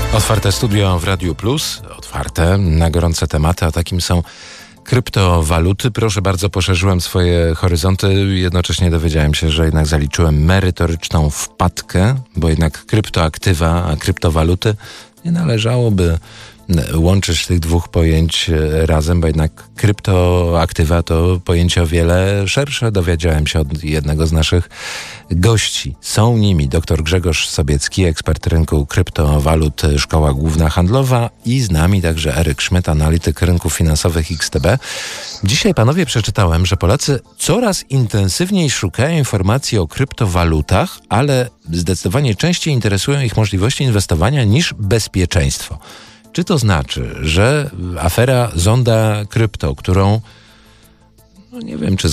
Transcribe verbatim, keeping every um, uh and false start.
Otwarte studio w Radiu Plus, otwarte na gorące tematy, a takim są kryptowaluty. Proszę bardzo, poszerzyłem swoje horyzonty, jednocześnie dowiedziałem się, że jednak zaliczyłem merytoryczną wpadkę, bo jednak kryptoaktywa, a kryptowaluty nie należałoby łączyć tych dwóch pojęć razem, bo jednak kryptoaktywa to pojęcie o wiele szersze. Dowiedziałem się od jednego z naszych gości. Są nimi dr Grzegorz Sobiecki, ekspert rynku kryptowalut, Szkoła Główna Handlowa, i z nami także Eryk Szmyt, analityk rynków finansowych X T B. Dzisiaj, panowie, przeczytałem, że Polacy coraz intensywniej szukają informacji o kryptowalutach, ale zdecydowanie częściej interesują ich możliwości inwestowania niż bezpieczeństwo. Czy to znaczy, że afera Zonda Krypto, którą, no nie wiem, czy